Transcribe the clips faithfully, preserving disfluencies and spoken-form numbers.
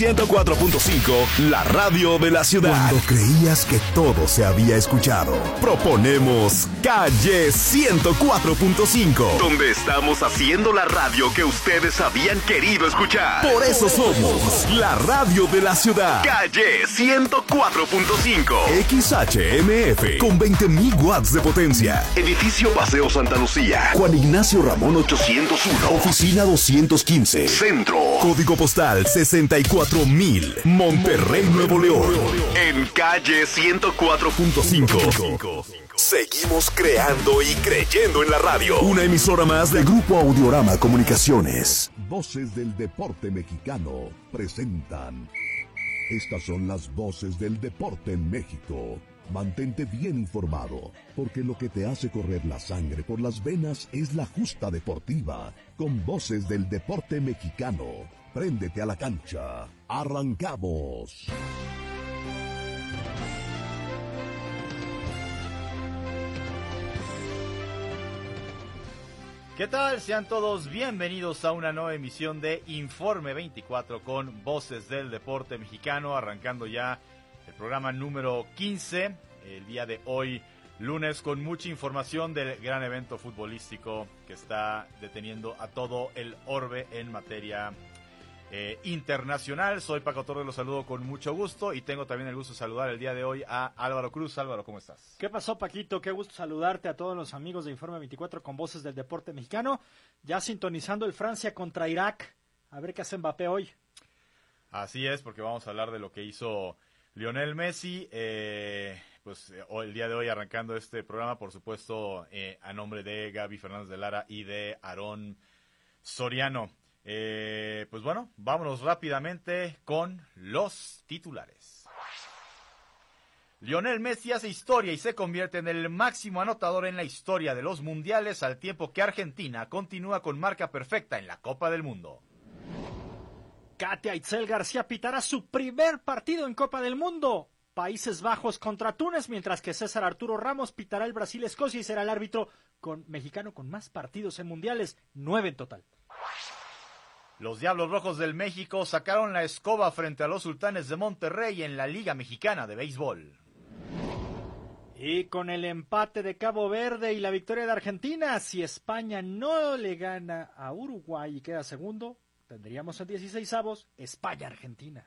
ciento cuatro punto cinco, la radio de la ciudad. Cuando creías que todo se había escuchado, proponemos Calle ciento cuatro punto cinco, donde estamos haciendo la radio que ustedes habían querido escuchar. Por eso somos la radio de la ciudad. Calle ciento cuatro punto cinco, X H M F, con veinte mil watts de potencia. Edificio Paseo Santa Lucía, Juan Ignacio Ramón ochocientos uno, oficina doscientos quince, Centro, código postal sesenta y cuatro mil, Monterrey, Nuevo León. En Calle ciento cuatro punto cinco. Seguimos creando y creyendo en la radio. Una emisora más de Grupo Audiorama Comunicaciones. Voces del deporte mexicano presentan. Estas son las voces del deporte en México. Mantente bien informado, porque lo que te hace correr la sangre por las venas es la justa deportiva. Con voces del deporte mexicano. Préndete a la cancha. ¡Arrancamos! ¿Qué tal? Sean todos bienvenidos a una nueva emisión de Informe veinticuatro con Voces del Deporte Mexicano, arrancando ya el programa número quince, el día de hoy, lunes, con mucha información del gran evento futbolístico que está deteniendo a todo el orbe en materia eh, internacional. Soy Paco Torres, los saludo con mucho gusto y tengo también el gusto de saludar el día de hoy a Álvaro Cruz. Álvaro, ¿cómo estás? ¿Qué pasó, Paquito? Qué gusto saludarte a todos los amigos de Informe veinticuatro con Voces del Deporte Mexicano, ya sintonizando el Francia contra Irak, a ver qué hace Mbappé hoy. Así es, porque vamos a hablar de lo que hizo Lionel Messi, eh, pues eh, el día de hoy arrancando este programa, por supuesto, eh, a nombre de Gaby Fernández de Lara y de Aarón Soriano. Eh, pues bueno, vámonos rápidamente con los titulares. Lionel Messi hace historia y se convierte en el máximo anotador en la historia de los mundiales, al tiempo que Argentina continúa con marca perfecta en la Copa del Mundo. Katia Itzel García pitará su primer partido en Copa del Mundo. Países Bajos contra Túnez, mientras que César Arturo Ramos pitará el Brasil-Escocia y será el árbitro con, mexicano con más partidos en mundiales, nueve en total. Los Diablos Rojos del México sacaron la escoba frente a los Sultanes de Monterrey en la Liga Mexicana de Béisbol. Y con el empate de Cabo Verde y la victoria de Argentina, si España no le gana a Uruguay y queda segundo, tendríamos en dieciseisavos España-Argentina.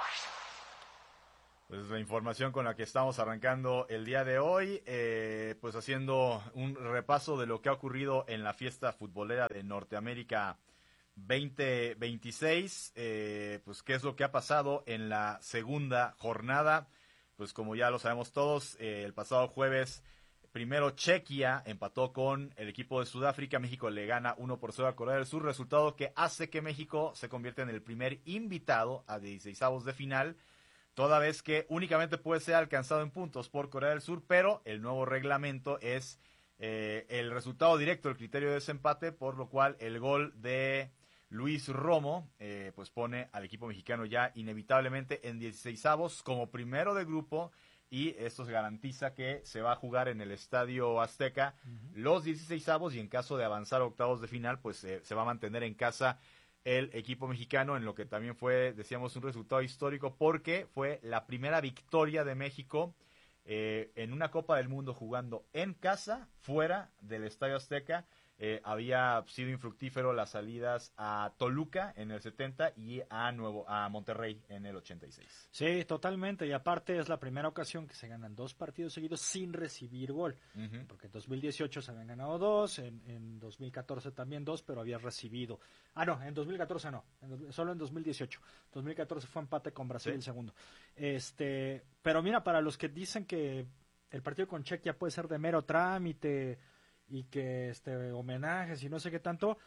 Pues la información con la que estamos arrancando el día de hoy, eh, pues haciendo un repaso de lo que ha ocurrido en la fiesta futbolera de Norteamérica veinte veintiséis, eh, pues qué es lo que ha pasado en la segunda jornada. Pues como ya lo sabemos todos, eh, el pasado jueves, primero Chequia empató con el equipo de Sudáfrica, México le gana uno por cero a Corea del Sur, resultado que hace que México se convierta en el primer invitado a dieciseisavos de final, toda vez que únicamente puede ser alcanzado en puntos por Corea del Sur, pero el nuevo reglamento es eh, el resultado directo, el criterio de desempate, por lo cual el gol de Luis Romo, eh, pues pone al equipo mexicano ya inevitablemente en dieciseisavos como primero de grupo, y esto se garantiza que se va a jugar en el Estadio Azteca uh-huh. los dieciseisavos, y en caso de avanzar a octavos de final, pues eh, se va a mantener en casa el equipo mexicano, en lo que también fue, decíamos, un resultado histórico, porque fue la primera victoria de México eh, en una Copa del Mundo jugando en casa, fuera del Estadio Azteca. Eh, había sido infructífero las salidas a Toluca en el setenta y a Nuevo a Monterrey en el ochenta y seis. Sí, totalmente, y aparte es la primera ocasión que se ganan dos partidos seguidos sin recibir gol, uh-huh. porque en dos mil dieciocho se habían ganado dos, en, en dos mil catorce también dos, pero había recibido, ah no, en dos mil catorce no, en, solo en dos mil dieciocho, dos mil catorce fue empate con Brasil sí. el segundo, este, pero mira, para los que dicen que el partido con Chequia puede ser de mero trámite y que este homenajes y no sé qué tanto,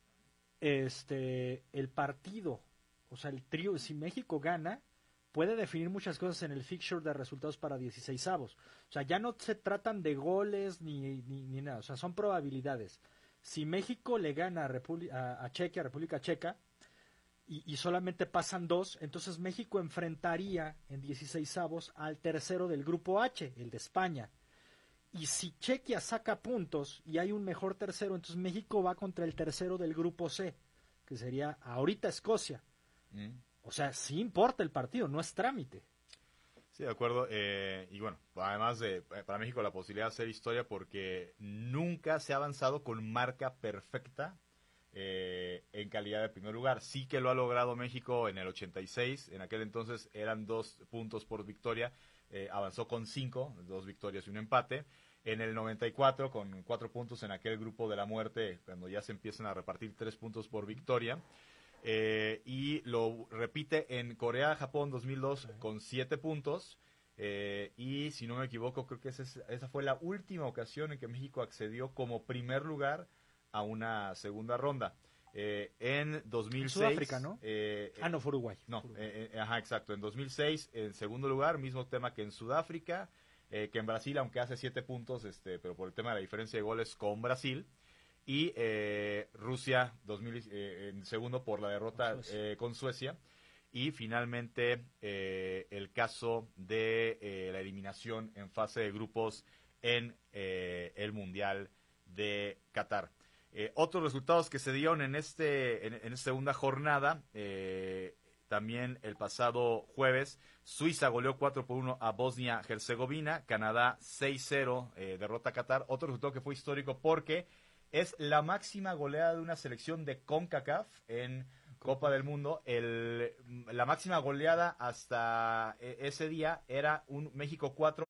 este el partido, o sea, el trío, si México gana, puede definir muchas cosas en el fixture de resultados para dieciseisavos. O sea, ya no se tratan de goles ni, ni, ni nada, o sea, son probabilidades. Si México le gana a, República, a, a Chequia, a República Checa, y, y solamente pasan dos, entonces México enfrentaría en dieciseisavos al tercero del grupo H, el de España. Y si Chequia saca puntos y hay un mejor tercero, entonces México va contra el tercero del grupo C, que sería ahorita Escocia. Mm. O sea, sí importa el partido, no es trámite. Sí, de acuerdo. Eh, y bueno, además de para México la posibilidad de hacer historia porque nunca se ha avanzado con marca perfecta eh, en calidad de primer lugar. Sí que lo ha logrado México en el ochenta y seis. En aquel entonces eran dos puntos por victoria. Eh, avanzó con cinco, dos victorias y un empate. En el noventa y cuatro, con cuatro puntos en aquel grupo de la muerte, cuando ya se empiezan a repartir tres puntos por victoria. Eh, y lo repite en Corea-Japón dos mil dos con siete puntos. Eh, y si no me equivoco, creo que esa, es, esa fue la última ocasión en que México accedió como primer lugar a una segunda ronda. Eh, en dos mil seis. Sudáfrica, ¿no? Eh, ah, no, fue Uruguay. No, Uruguay. Eh, eh, ajá, exacto. En dos mil seis, en segundo lugar, mismo tema que en Sudáfrica, eh, que en Brasil, aunque hace siete puntos, este, pero por el tema de la diferencia de goles con Brasil. Y eh, Rusia dos mil, eh, en segundo por la derrota con Suecia. Eh, con Suecia. Y finalmente eh, el caso de eh, la eliminación en fase de grupos en eh, el Mundial de Qatar. Eh, otros resultados que se dieron en este en, en esta segunda jornada, eh, también el pasado jueves, Suiza goleó cuatro por uno a Bosnia-Herzegovina, Canadá seis cero, eh, derrota a Qatar. Otro resultado que fue histórico porque es la máxima goleada de una selección de CONCACAF en Copa del Mundo. El, la máxima goleada hasta ese día era un México cuatro.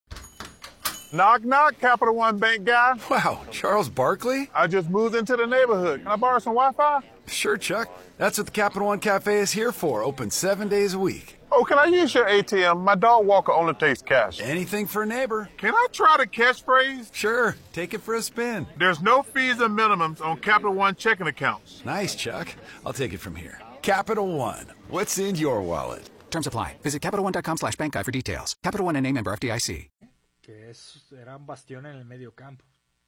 Knock, knock, Capital One Bank guy. Wow, Charles Barkley? I just moved into the neighborhood. Can I borrow some Wi-Fi? Sure, Chuck. That's what the Capital One Cafe is here for, open seven days a week. Oh, can I use your A T M? My dog walker only takes cash. Anything for a neighbor. Can I try the catchphrase? Sure, take it for a spin. There's no fees or minimums on Capital One checking accounts. Nice, Chuck. I'll take it from here. Capital One, what's in your wallet? Terms apply. Visit CapitalOne.com slash bank guide for details. Capital One and name member F D I C. Que es, era un bastión en el medio campo.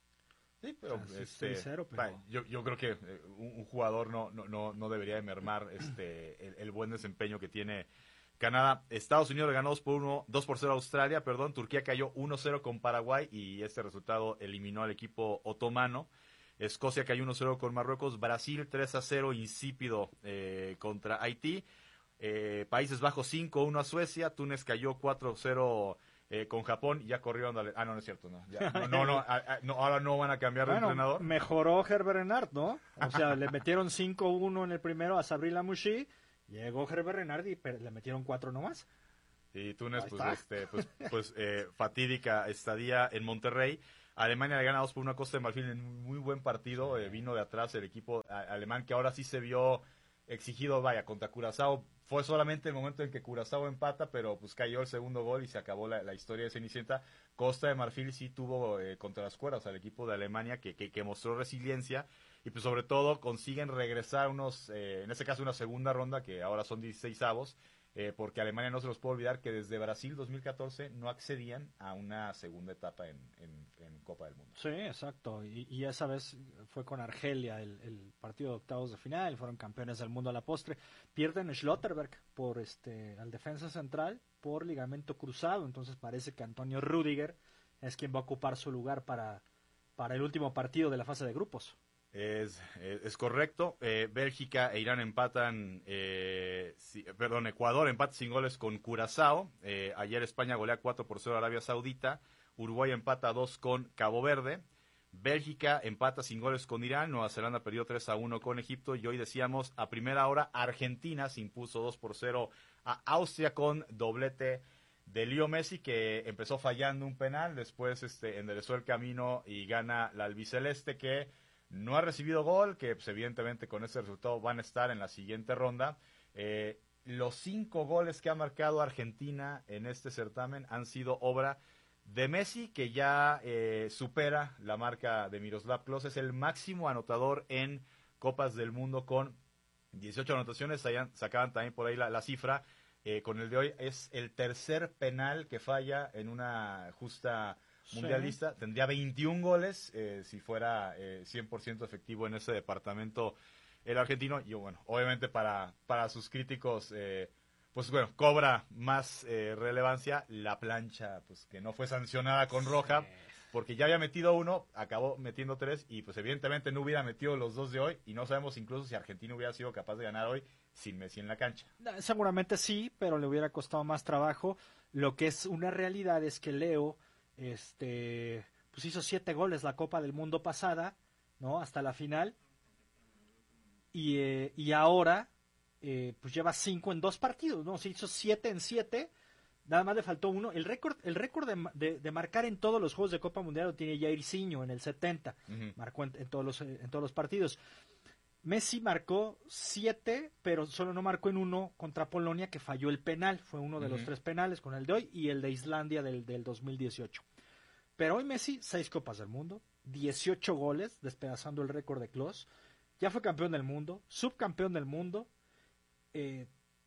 Sí, pero, O sea, este, seis cero, pero... vaya, yo, yo creo que eh, un, un jugador no, no, no, no debería de mermar este, el, el buen desempeño que tiene Canadá. Estados Unidos le ganó dos por uno, dos por cero a Australia, perdón. Turquía cayó uno cero con Paraguay y este resultado eliminó al equipo otomano. Escocia cayó uno cero con Marruecos. Brasil tres a cero insípido eh, contra Haití. Eh, Países Bajos cinco uno a Suecia. Túnez cayó cuatro cero Eh, con Japón. Ya corrieron a... Ah, no, no es cierto. No, ya, no, no, no, a, a, no, ahora no van a cambiar de bueno, entrenador. Mejoró Herbert Renard, ¿no? O sea, le metieron cinco uno en el primero a Sabri Lamouchi. Llegó Herbert Renard y le metieron cuatro nomás. Y Túnez, pues, este, pues, pues eh, fatídica estadía en Monterrey. Alemania le gana dos por uno a Costa de Marfil en un muy buen partido. Eh, vino de atrás el equipo a, alemán, que ahora sí se vio exigido, vaya, contra Curazao. Fue solamente el momento en que Curazao empata, pero pues cayó el segundo gol y se acabó la, la historia de Cenicienta. Costa de Marfil sí tuvo eh, contra las cuerdas al equipo de Alemania que, que, que mostró resiliencia y pues sobre todo consiguen regresar unos, eh, en este caso una segunda ronda que ahora son dieciseisavos, eh, porque Alemania no se los puede olvidar que desde Brasil dos mil catorce no accedían a una segunda etapa en, en, en Copa del Mundo. Sí, exacto, y, y esa vez fue con Argelia el, el partido de octavos de final, fueron campeones del mundo a la postre, pierden Schlotterberg por este al defensa central por ligamento cruzado, entonces parece que Antonio Rüdiger es quien va a ocupar su lugar para, para el último partido de la fase de grupos. Es, es, es correcto. Eh, Bélgica e Irán empatan, eh, si, perdón, Ecuador empata sin goles con Curazao. Eh, ayer España golea cuatro por cero a Arabia Saudita. Uruguay empata dos con Cabo Verde. Bélgica empata sin goles con Irán. Nueva Zelanda perdió tres a uno con Egipto. Y hoy decíamos, a primera hora, Argentina se impuso dos por cero a Austria con doblete de Leo Messi, que empezó fallando un penal. Después este, enderezó el camino y gana la albiceleste, que no ha recibido gol, que pues, evidentemente con ese resultado van a estar en la siguiente ronda. Eh, los cinco goles que ha marcado Argentina en este certamen han sido obra de Messi, que ya eh, supera la marca de Miroslav Klose. Es el máximo anotador en Copas del Mundo con dieciocho anotaciones. Sacaban también por ahí la, la cifra. Eh, con el de hoy es el tercer penal que falla en una justa mundialista. Sí. Tendría veintiún goles eh, si fuera eh, cien por ciento efectivo en ese departamento el argentino. Y bueno, obviamente para, para sus críticos, eh, pues bueno, cobra más eh, relevancia la plancha, pues que no fue sancionada con roja. porque ya había metido uno, acabó metiendo tres y pues evidentemente no hubiera metido los dos de hoy y no sabemos incluso si Argentina hubiera sido capaz de ganar hoy sin Messi en la cancha. Seguramente sí, pero le hubiera costado más trabajo. Lo que es una realidad es que Leo este pues hizo siete goles la Copa del Mundo pasada, ¿no? Hasta la final. Y, eh, y ahora eh, pues lleva cinco en dos partidos, ¿no? Se hizo siete en siete. Nada más le faltó uno. El récord el récord de, de, de marcar en todos los juegos de Copa Mundial lo tiene Jairzinho en el setenta. Uh-huh. Marcó en, en, todos los, en todos los partidos. Messi marcó siete, pero solo no marcó en uno contra Polonia, que falló el penal. Fue uno de uh-huh. los tres penales, con el de hoy y el de Islandia del, del dos mil dieciocho. Pero hoy Messi, seis Copas del Mundo, dieciocho goles, despedazando el récord de Klose. Ya fue campeón del mundo, subcampeón del mundo. Eh,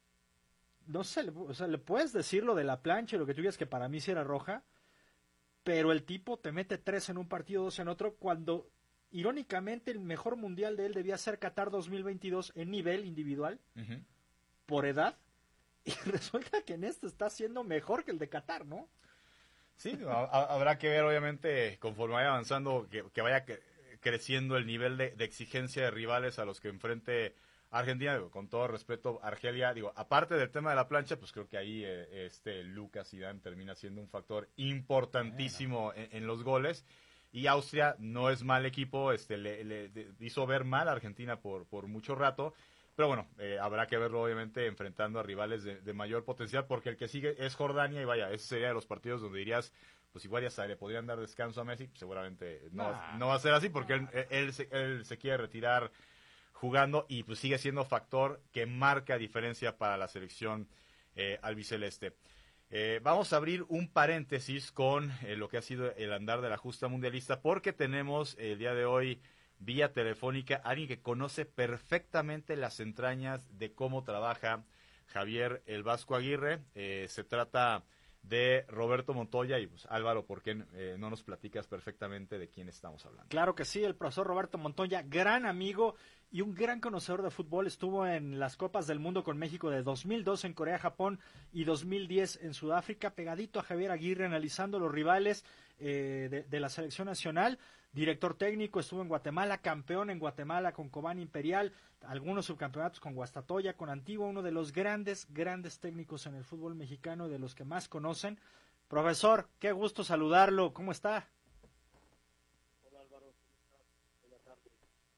no sé, o sea, le puedes decir lo de la plancha y lo que tú digas, que para mí sí era roja, pero el tipo te mete tres en un partido, dos en otro, cuando irónicamente el mejor mundial de él debía ser Qatar dos mil veintidós en nivel individual, uh-huh. por edad, y resulta que en este está siendo mejor que el de Qatar, ¿no? Sí, habrá que ver obviamente conforme vaya avanzando, que, que vaya creciendo el nivel de, de exigencia de rivales a los que enfrente Argentina. Digo, con todo respeto, Argelia, digo, aparte del tema de la plancha, pues creo que ahí eh, este Lucas Zidane termina siendo un factor importantísimo bueno. en, en los goles. Y Austria no es mal equipo, este le, le, le hizo ver mal a Argentina por, por mucho rato. Pero bueno, eh, habrá que verlo obviamente enfrentando a rivales de, de mayor potencial, porque el que sigue es Jordania y vaya, ese sería de los partidos donde dirías, pues igual ya se le podrían dar descanso a Messi, seguramente no, nah. no va a ser así, porque él, él, él, se, él se quiere retirar jugando y pues sigue siendo factor que marca diferencia para la selección eh, albiceleste. Eh, vamos a abrir un paréntesis con eh, lo que ha sido el andar de la justa mundialista, porque tenemos el día de hoy vía telefónica alguien que conoce perfectamente las entrañas de cómo trabaja Javier el Vasco Aguirre. Eh, se trata de Roberto Montoya y pues Álvaro, ¿por qué eh, no nos platicas perfectamente de quién estamos hablando? Claro que sí, el profesor Roberto Montoya, gran amigo y un gran conocedor de fútbol, estuvo en las Copas del Mundo con México de dos mil dos en Corea, Japón y dos mil diez en Sudáfrica, pegadito a Javier Aguirre, analizando los rivales eh, de, de la selección nacional. Director técnico, estuvo en Guatemala, campeón en Guatemala con Cobán Imperial, algunos subcampeonatos con Guastatoya, con Antigua, uno de los grandes, grandes técnicos en el fútbol mexicano, de los que más conocen. Profesor, qué gusto saludarlo, ¿cómo está? Hola Álvaro, ¿cómo estás? Buenas tardes.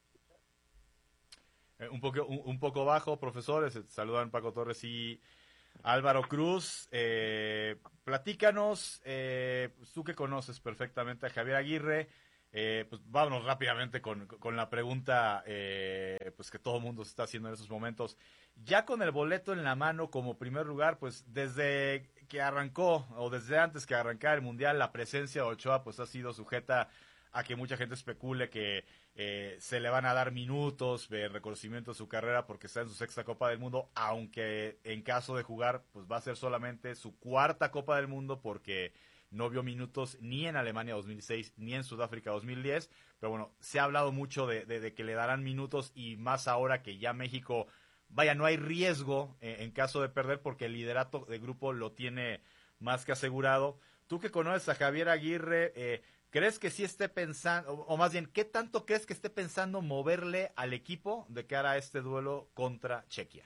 Eh, un, poco, un, un poco bajo, profesores, saludan Paco Torres y Álvaro Cruz. Eh, platícanos, eh, tú que conoces perfectamente a Javier Aguirre. Eh, pues vámonos rápidamente con, con la pregunta eh, pues que todo el mundo se está haciendo en esos momentos. Ya con el boleto en la mano como primer lugar, pues desde que arrancó o desde antes que arrancara el Mundial, la presencia de Ochoa pues ha sido sujeta a que mucha gente especule que eh, se le van a dar minutos de reconocimiento de su carrera porque está en su sexta Copa del Mundo, aunque en caso de jugar pues va a ser solamente su cuarta Copa del Mundo, porque no vio minutos ni en Alemania dos mil seis ni en Sudáfrica dos mil diez, pero bueno, se ha hablado mucho de, de, de que le darán minutos, y más ahora que ya México, vaya, no hay riesgo eh, en caso de perder porque el liderato de grupo lo tiene más que asegurado. Tú que conoces a Javier Aguirre, eh, ¿crees que sí esté pensando, o, o más bien, qué tanto crees que esté pensando moverle al equipo de cara a este duelo contra Chequia?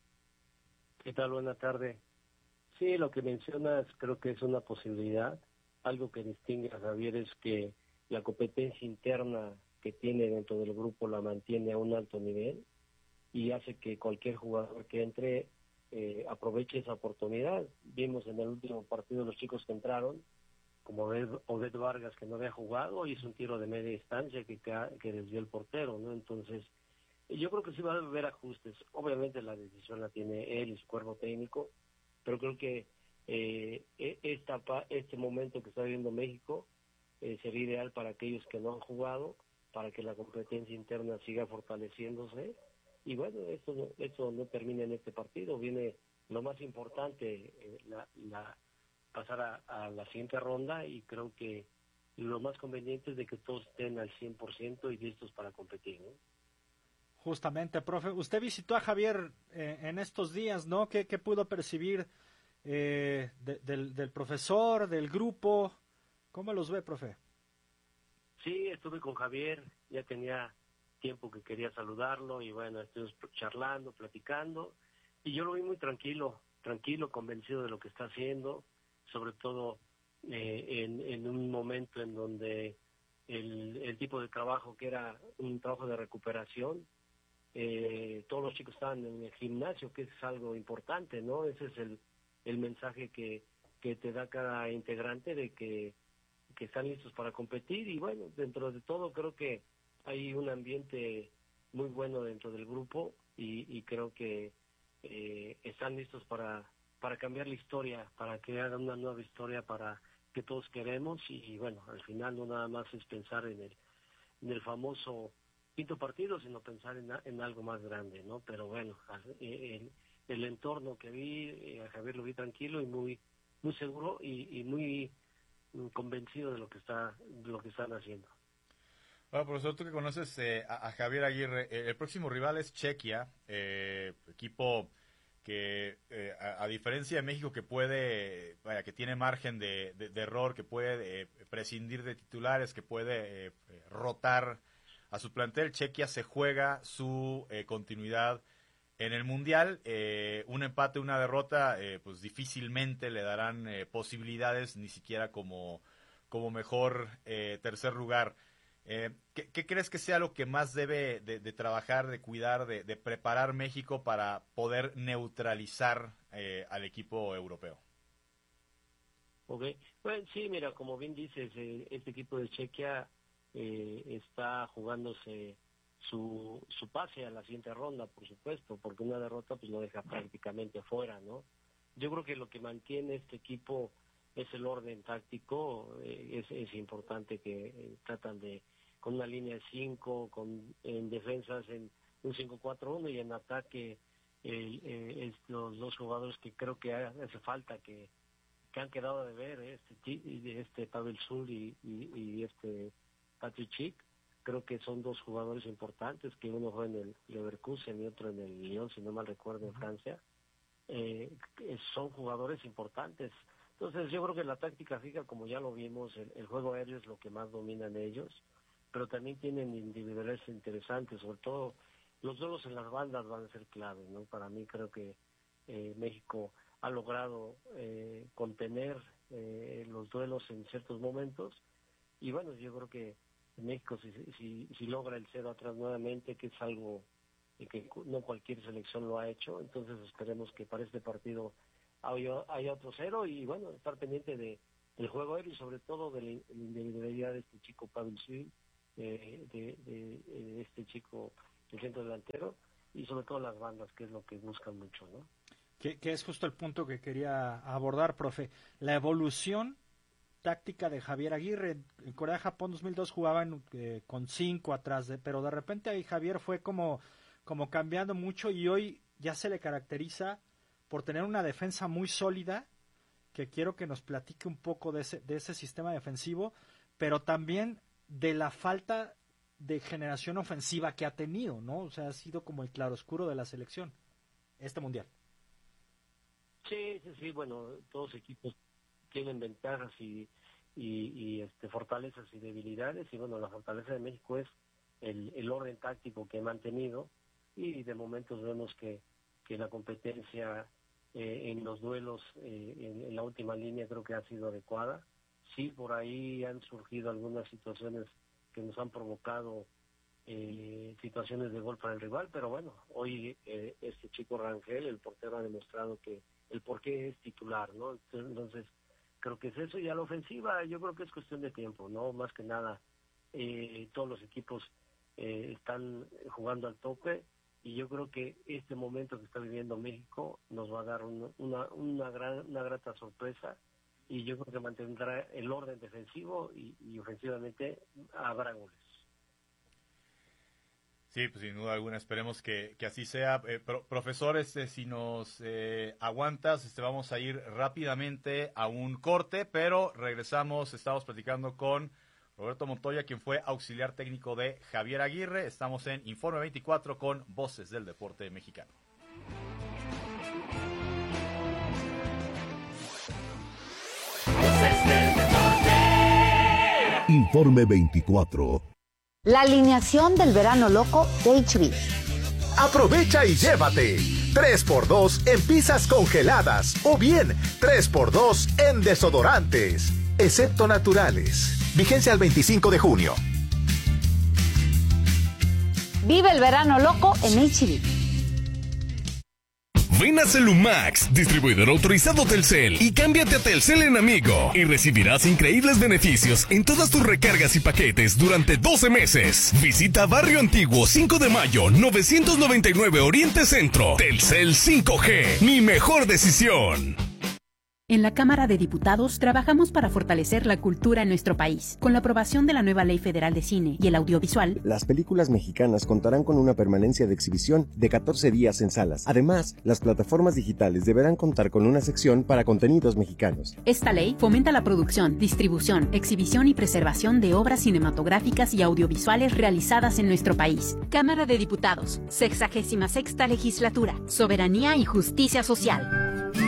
¿Qué tal? Buena tarde. Sí, lo que mencionas creo que es una posibilidad. Algo que distingue a Javier es que la competencia interna que tiene dentro del grupo la mantiene a un alto nivel y hace que cualquier jugador que entre eh, aproveche esa oportunidad. Vimos en el último partido los chicos que entraron, como Obed Vargas, que no había jugado, hizo un tiro de media distancia que, que desvió el portero, ¿no? Entonces, yo creo que sí va a haber ajustes. Obviamente la decisión la tiene él y su cuerpo técnico, pero creo que eh, esta, este momento que está viviendo México eh, sería ideal para aquellos que no han jugado, para que la competencia interna siga fortaleciéndose. Y bueno, esto no, esto no termina en este partido, viene lo más importante, eh, la, la pasar a, a la siguiente ronda, y creo que lo más conveniente es de que todos estén al cien por ciento y listos para competir, ¿no? Justamente, profe, usted visitó a Javier eh, en estos días, ¿no? ¿Qué, qué pudo percibir eh, de, del, del profesor, del grupo? ¿Cómo los ve, profe? Sí, estuve con Javier, ya tenía tiempo que quería saludarlo y bueno, estuvimos charlando, platicando y yo lo vi muy tranquilo, tranquilo, convencido de lo que está haciendo, sobre todo eh, en, en un momento en donde el, el tipo de trabajo que era un trabajo de recuperación, eh, todos los chicos estaban en el gimnasio, que es algo importante, ¿no? Ese es el, el mensaje que, que te da cada integrante de que, que están listos para competir y bueno, dentro de todo creo que hay un ambiente muy bueno dentro del grupo y, y creo que eh, están listos para, para cambiar la historia, para crear una nueva historia para que todos queremos y, y bueno, al final no nada más es pensar en el, en el famoso quinto partido, sino pensar en, en algo más grande, ¿no? Pero bueno, el, el entorno que vi, a Javier lo vi tranquilo y muy muy seguro y, y muy convencido de lo que está de lo que están haciendo. Bueno, profesor, tú que conoces eh, a, a Javier Aguirre, eh, el próximo rival es Chequia, eh, equipo que eh, a, a diferencia de México que puede, vaya, que tiene margen de, de, de error, que puede eh, prescindir de titulares, que puede eh, rotar a su plantel, Chequia se juega su eh, continuidad en el Mundial. Eh, un empate, una derrota, eh, pues difícilmente le darán eh, posibilidades, ni siquiera como, como mejor eh, tercer lugar. Eh, ¿qué, ¿Qué crees que sea lo que más debe de, de trabajar, de cuidar, de, de preparar México para poder neutralizar eh, al equipo europeo? Okay. Bueno, sí, mira, como bien dices, eh, este equipo de Chequia eh, está jugándose su su pase a la siguiente ronda, por supuesto, porque una derrota pues lo deja prácticamente fuera, ¿no? Yo creo que lo que mantiene este equipo es el orden táctico, eh, es, es importante que eh, tratan de, con una línea de cinco, con en defensas en un cinco cuatro uno y en ataque eh, eh, es los dos jugadores que creo que hace falta, que, que han quedado de ver, eh, este, este Pavel Sur y, y, y este Patrick Schick. Creo que son dos jugadores importantes, que uno juega en el Leverkusen y otro en el Lyon, si no mal recuerdo, en Francia. Eh, son jugadores importantes. Entonces yo creo que la táctica fija, como ya lo vimos, el, el juego aéreo es lo que más dominan ellos, pero también tienen individualidades interesantes, sobre todo los duelos en las bandas van a ser clave, ¿no? Para mí creo que eh, México ha logrado eh, contener eh, los duelos en ciertos momentos y bueno, yo creo que México si, si, si logra el cero atrás nuevamente, que es algo que no cualquier selección lo ha hecho, entonces esperemos que para este partido haya, haya otro cero y bueno, estar pendiente de del juego aéreo y sobre todo de la individualidad de este chico Pavel Schick, eh, de, de, de este chico el centro delantero y sobre todo las bandas, que es lo que buscan mucho, ¿no? Que, que es justo el punto que quería abordar, profe, la evolución táctica de Javier Aguirre. En Corea-Japón dos mil dos jugaban eh, con cinco atrás, de, pero de repente ahí Javier fue como, como cambiando mucho y hoy ya se le caracteriza por tener una defensa muy sólida, que quiero que nos platique un poco de ese, de ese sistema defensivo, pero también de la falta de generación ofensiva que ha tenido, ¿no? O sea, ha sido como el claroscuro de la selección, este mundial. Sí, sí, sí, bueno, todos equipos tienen ventajas y, y, y este, fortalezas y debilidades y bueno, la fortaleza de México es el, el orden táctico que ha mantenido y de momentos vemos que, que la competencia eh, en los duelos eh, en, en la última línea creo que ha sido adecuada. Sí, por ahí han surgido algunas situaciones que nos han provocado eh, situaciones de gol para el rival, pero bueno, hoy eh, este chico Rangel, el portero, ha demostrado que el por qué es titular, ¿no? Entonces creo que es eso, y a la ofensiva yo creo que es cuestión de tiempo, ¿no? Más que nada, eh, todos los equipos eh, están jugando al tope, y yo creo que este momento que está viviendo México nos va a dar una, una, una, gran, una grata sorpresa, y yo creo que mantendrá el orden defensivo y, y ofensivamente habrá goles. Sí, pues sin duda alguna, esperemos que, que así sea. Eh, pro, profesor, este, si nos eh, aguantas, este, vamos a ir rápidamente a un corte, pero regresamos, estamos platicando con Roberto Montoya, quien fue auxiliar técnico de Javier Aguirre. Estamos en Informe veinticuatro con Voces del Deporte Mexicano. Informe Informe veinticuatro. La alineación del verano loco de H B. Aprovecha y llévate tres por dos en pizzas congeladas o bien tres por dos en desodorantes, excepto naturales. Vigencia al veinticinco de junio. Vive el verano loco en H B. Ven a Celumax, distribuidor autorizado Telcel, y cámbiate a Telcel en Amigo y recibirás increíbles beneficios en todas tus recargas y paquetes durante doce meses. Visita Barrio Antiguo cinco de mayo, novecientos noventa y nueve Oriente Centro. Telcel cinco G, mi mejor decisión. En la Cámara de Diputados trabajamos para fortalecer la cultura en nuestro país. Con la aprobación de la nueva Ley Federal de Cine y el Audiovisual, las películas mexicanas contarán con una permanencia de exhibición de catorce días en salas. Además, las plataformas digitales deberán contar con una sección para contenidos mexicanos. Esta ley fomenta la producción, distribución, exhibición y preservación de obras cinematográficas y audiovisuales realizadas en nuestro país. Cámara de Diputados, sexagésima sexta Legislatura, Soberanía y Justicia Social.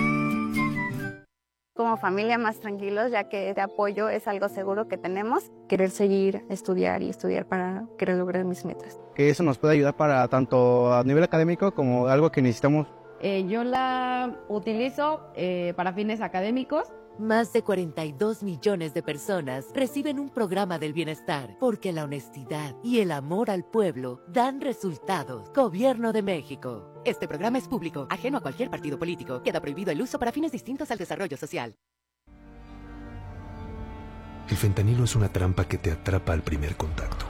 Como familia más tranquilos, ya que este apoyo es algo seguro que tenemos. Querer seguir, estudiar y estudiar para querer lograr mis metas. Que eso nos puede ayudar para tanto a nivel académico como algo que necesitamos. Eh, yo la utilizo eh, para fines académicos. Más de cuarenta y dos millones de personas reciben un programa del bienestar porque la honestidad y el amor al pueblo dan resultados. Gobierno de México. Este programa es público, ajeno a cualquier partido político. Queda prohibido el uso para fines distintos al desarrollo social. El fentanilo es una trampa que te atrapa al primer contacto.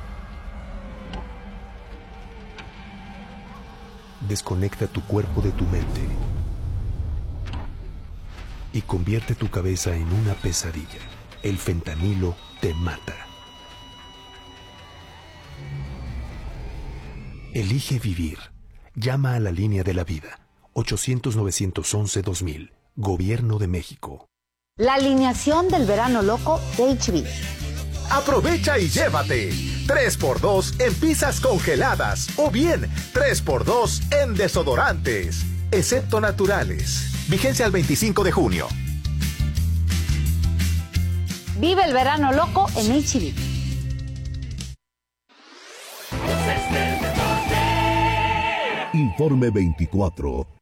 Desconecta tu cuerpo de tu mente y convierte tu cabeza en una pesadilla. El fentanilo te mata. Elige vivir. Llama a la línea de la vida. ochocientos, novecientos once, dos mil. Gobierno de México. La alineación del verano loco de H B. Aprovecha y llévate tres por dos en pizzas congeladas o bien tres por dos en desodorantes, excepto naturales. Vigencia al veinticinco de junio. Vive el verano loco en H B. Informe veinticuatro.